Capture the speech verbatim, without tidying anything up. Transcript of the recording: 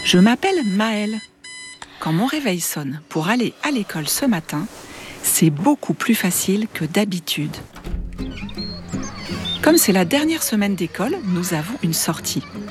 Je m'appelle Maëlle. Quand mon réveil sonne pour aller à l'école ce matin, c'est beaucoup plus facile que d'habitude. Comme c'est la dernière semaine d'école, nous avons une sortie.